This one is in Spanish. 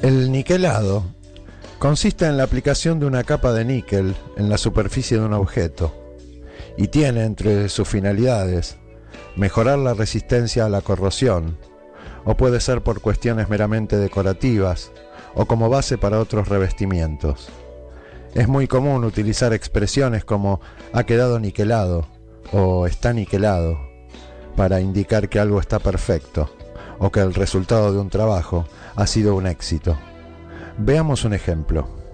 El niquelado consiste en la aplicación de una capa de níquel en la superficie de un objeto y tiene entre sus finalidades mejorar la resistencia a la corrosión, o puede ser por cuestiones meramente decorativas o como base para otros revestimientos. Es muy común utilizar expresiones como ha quedado niquelado o está niquelado para indicar que algo está perfecto o que el resultado de un trabajo ha sido un éxito. Veamos un ejemplo.